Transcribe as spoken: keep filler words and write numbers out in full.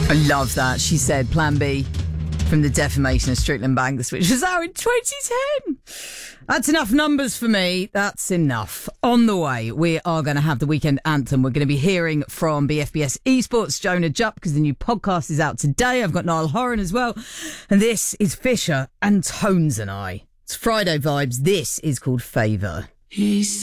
I love that. She said Plan B from the defamation of Strickland Banks, which was out in twenty ten. That's enough numbers for me. That's enough. On the way, we are going to have the weekend anthem. We're going to be hearing from B F B S Esports' Jonah Jupp, because the new podcast is out today. I've got Niall Horan as well. And this is Fisher and Tones and I. It's Friday vibes. This is called Favour. He said